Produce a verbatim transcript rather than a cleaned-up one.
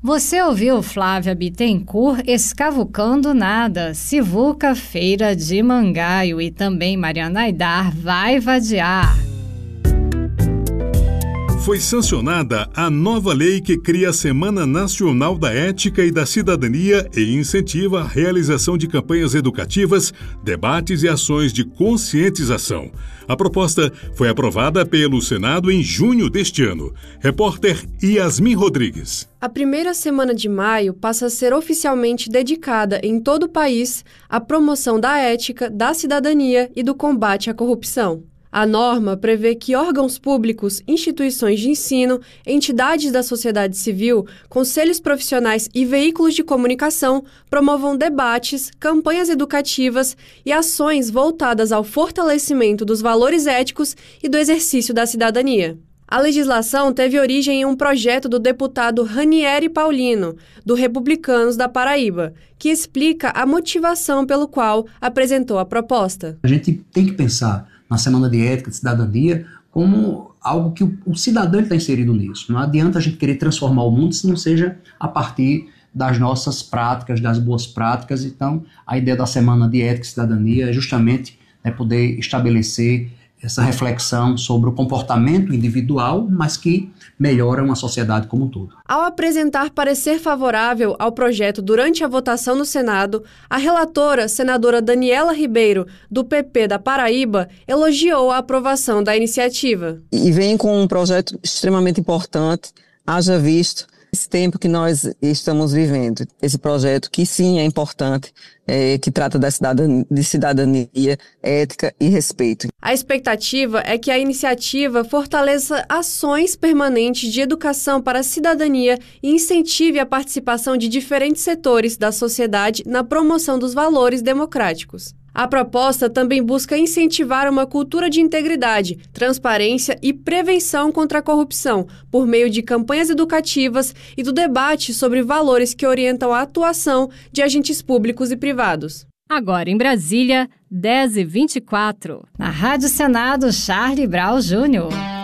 Você ouviu Flávia Bittencourt Escavucando Nada, Sivuca Feira de Mangaio e também Mariana Aidar Vai Vadiar. Foi sancionada a nova lei que cria a Semana Nacional da Ética e da Cidadania e incentiva a realização de campanhas educativas, debates e ações de conscientização. A proposta foi aprovada pelo Senado em junho deste ano. Repórter Yasmin Rodrigues. A primeira semana de maio passa a ser oficialmente dedicada em todo o país à promoção da ética, da cidadania e do combate à corrupção. A norma prevê que órgãos públicos, instituições de ensino, entidades da sociedade civil, conselhos profissionais e veículos de comunicação promovam debates, campanhas educativas e ações voltadas ao fortalecimento dos valores éticos e do exercício da cidadania. A legislação teve origem em um projeto do deputado Ranieri Paulino, do Republicanos da Paraíba, que explica a motivação pelo qual apresentou a proposta. A gente tem que pensar na Semana de Ética, de Cidadania, como algo que o, o cidadão está inserido nisso. Não adianta a gente querer transformar o mundo se não seja a partir das nossas práticas, das boas práticas. Então, a ideia da Semana de Ética e Cidadania é justamente, né, poder estabelecer essa reflexão sobre o comportamento individual, mas que melhora uma sociedade como um todo. Ao apresentar parecer favorável ao projeto durante a votação no Senado, a relatora, senadora Daniela Ribeiro, do P P da Paraíba, elogiou a aprovação da iniciativa. E vem com um projeto extremamente importante, haja visto esse tempo que nós estamos vivendo. Esse projeto que sim é importante, é, que trata da cidadania, de cidadania, ética e respeito. A expectativa é que a iniciativa fortaleça ações permanentes de educação para a cidadania e incentive a participação de diferentes setores da sociedade na promoção dos valores democráticos. A proposta também busca incentivar uma cultura de integridade, transparência e prevenção contra a corrupção, por meio de campanhas educativas e do debate sobre valores que orientam a atuação de agentes públicos e privados. Agora em Brasília, dez e vinte e quatro. Na Rádio Senado, Charlie Brau Júnior